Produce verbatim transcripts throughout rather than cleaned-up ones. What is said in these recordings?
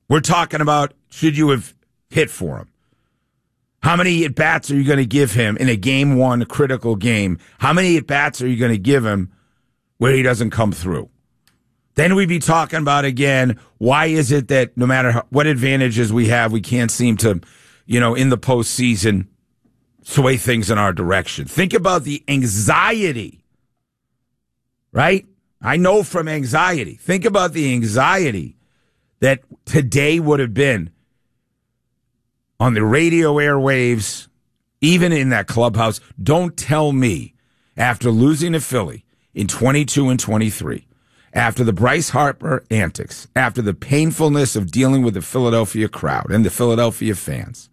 We're talking about, should you have hit for him? How many at-bats are you going to give him in a game one critical game? How many at-bats are you going to give him where he doesn't come through? Then we'd be talking about, again, why is it that no matter how, what advantages we have, we can't seem to, you know, in the postseason, sway things in our direction. Think about the anxiety, right? I know from anxiety. Think about the anxiety that today would have been on the radio airwaves, even in that clubhouse. Don't tell me, after losing to Philly in twenty-two and twenty-three, after the Bryce Harper antics, after the painfulness of dealing with the Philadelphia crowd and the Philadelphia fans,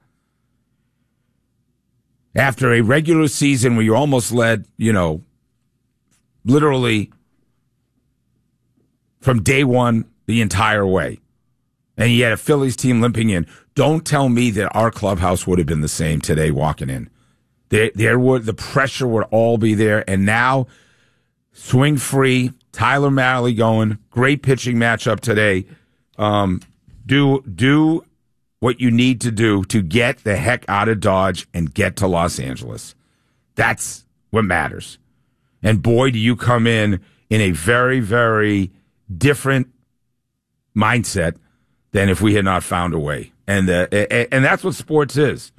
after a regular season where you almost led, you know, literally from day one the entire way, and you had a Phillies team limping in, don't tell me that our clubhouse would have been the same today walking in. There, there would, the pressure would all be there, and now swing free, Tyler Mahle going, great pitching matchup today. Um, do do what you need to do to get the heck out of Dodge and get to Los Angeles. That's what matters. And boy, do you come in in a very, very different mindset than if we had not found a way. And uh, and that's what sports is.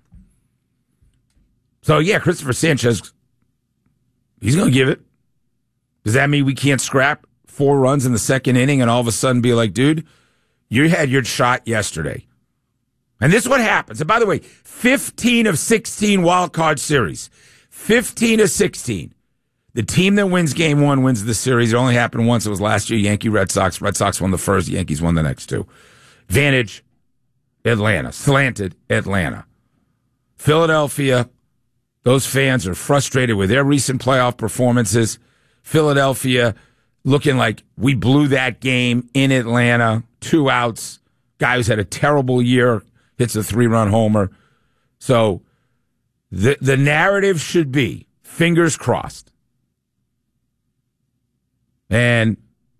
So, yeah, Christopher Sanchez, he's going to give it. Does that mean we can't scrap four runs in the second inning and all of a sudden be like, dude, you had your shot yesterday? And this is what happens. And by the way, fifteen of sixteen wild card series. fifteen of sixteen. The team that wins game one wins the series. It only happened once. It was last year, Yankee Red Sox. Red Sox won the first. Yankees won the next two. Vantage, Atlanta. Slanted, Atlanta. Philadelphia, those fans are frustrated with their recent playoff performances. Philadelphia looking like we blew that game in Atlanta. Two outs. Guy who's had a terrible year hits a three-run homer. So the the narrative should be, fingers crossed. And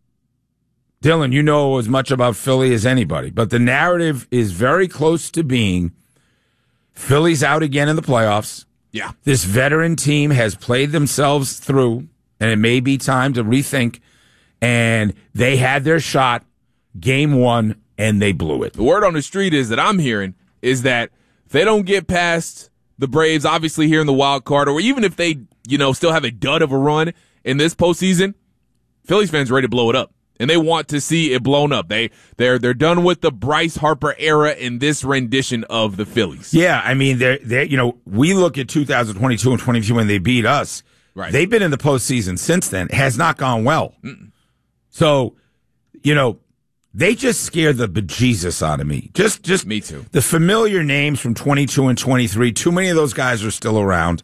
Dylan, you know as much about Philly as anybody, but the narrative is very close to being Philly's out again in the playoffs. Yeah. This veteran team has played themselves through, and it may be time to rethink. And they had their shot game one, and they blew it. The word on the street is that I'm hearing is that if they don't get past the Braves, obviously here in the wild card, or even if they, you know, still have a dud of a run in this postseason, Phillies fans are ready to blow it up. And they want to see it blown up. They they're they're done with the Bryce Harper era in this rendition of the Phillies. Yeah, I mean, they're they you know, we look at two thousand twenty-two and twenty-two when they beat us. Right. They've been in the postseason since then. It has not gone well. Mm-mm. So, you know, they just scared the bejesus out of me. Just just me too. The familiar names from twenty-two and twenty-three. Too many of those guys are still around.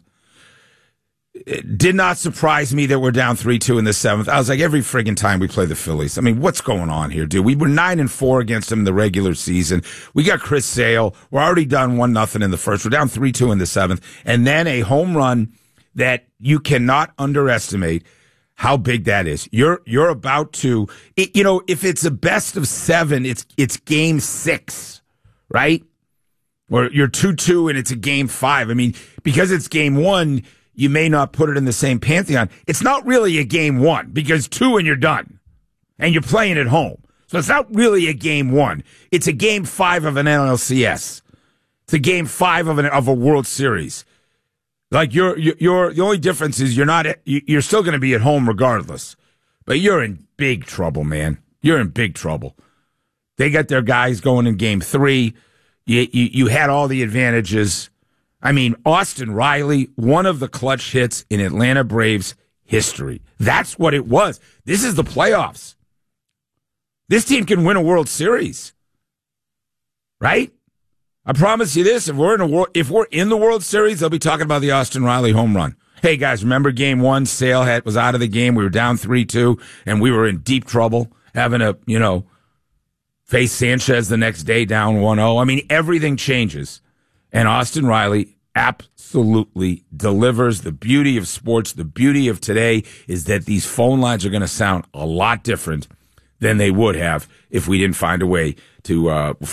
It did not surprise me that we're down three two in the seventh. I was like, every friggin' time we play the Phillies. I mean, what's going on here, dude? We were nine and four against them in the regular season. We got Chris Sale. We're already done one nothing in the first. We're down three two in the seventh. And then a home run that you cannot underestimate how big that is. You're you're about to, it, you know, if it's a best of seven, it's it's game six, right? Or you're two two and it's a game five. I mean, because it's game one, you may not put it in the same pantheon. It's not really a game one because two and you're done. And you're playing at home. So it's not really a game one. It's a game five of an N L C S. It's a game five of an of a World Series. Like you're you're the only difference is you're not you're still going to be at home regardless. But you're in big trouble, man. You're in big trouble. They got their guys going in game three. You you, you had all the advantages. I mean, Austin Riley, one of the clutch hits in Atlanta Braves history. That's what it was. This is the playoffs. This team can win a World Series, right? I promise you this: if we're in a world, if we're in the World Series, they'll be talking about the Austin Riley home run. Hey guys, remember Game One? Sale had was out of the game. We were down three two, and we were in deep trouble, having to you know face Sanchez the next day down one oh. I mean, everything changes, and Austin Riley absolutely delivers. The beauty of sports, the beauty of today is that these phone lines are going to sound a lot different than they would have if we didn't find a way to uh,